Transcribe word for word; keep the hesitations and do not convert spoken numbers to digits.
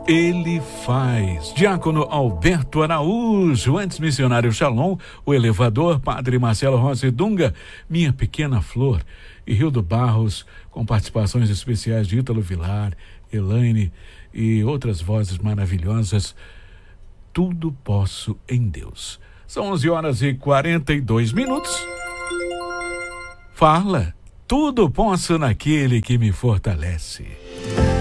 Ele faz. Diácono Alberto Araújo, antes missionário Shalom, o elevador, Padre Marcelo Rossi Dunga, Minha Pequena Flor e Rildo Barros, com participações especiais de Ítalo Vilar, Elaine e outras vozes maravilhosas. Tudo posso em Deus. São onze horas e quarenta e dois minutos. Fala, tudo posso naquele que me fortalece.